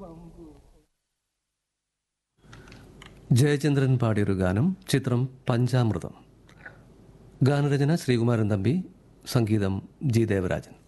ജയചന്ദ്രൻ പാടിയൊരു ഗാനം. ചിത്രം പഞ്ചാമൃതം. ഗാനരചന ശ്രീകുമാരൻ തമ്പി, സംഗീതം ജി ദേവരാജൻ.